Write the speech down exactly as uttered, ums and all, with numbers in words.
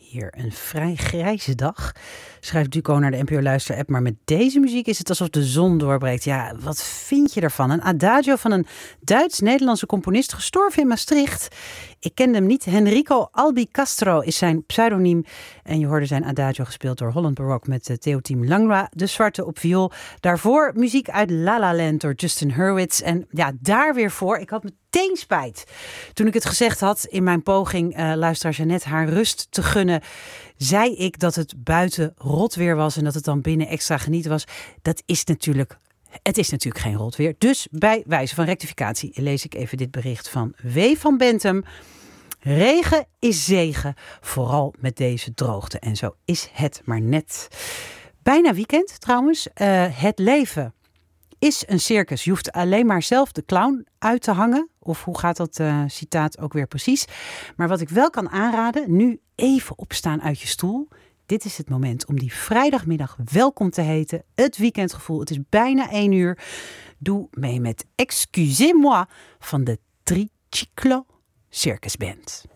Hier een vrij grijze dag, schrijft Duco naar de N P O Luister-app. Maar met deze muziek is het alsof de zon doorbreekt. Ja, wat vind je ervan? Een adagio van een Duits-Nederlandse componist, gestorven in Maastricht. Ik kende hem niet. Henrico Albi Castro is zijn pseudoniem. En je hoorde zijn adagio gespeeld door Holland Baroque met uh, Theo-Team Langlois, de zwarte op viool. Daarvoor muziek uit La La Land door Justin Hurwitz. En ja, daar weer voor. Ik had meteen spijt. Toen ik het gezegd had in mijn poging uh, luisteraar Jeannette haar rust te gunnen, zei ik dat het buiten rot weer was en dat het dan binnen extra genieten was. Dat is natuurlijk, het is natuurlijk geen rot weer. Dus bij wijze van rectificatie lees ik even dit bericht van W. van Bentum. Regen is zegen, vooral met deze droogte. En zo is het maar net. Bijna weekend trouwens. Uh, het leven is een circus. Je hoeft alleen maar zelf de clown uit te hangen. Of hoe gaat dat uh, citaat ook weer precies? Maar wat ik wel kan aanraden, nu even opstaan uit je stoel. Dit is het moment om die vrijdagmiddag welkom te heten. Het weekendgevoel. Het is bijna één uur. Doe mee met Excusez-moi van de Triciclo Circus Band.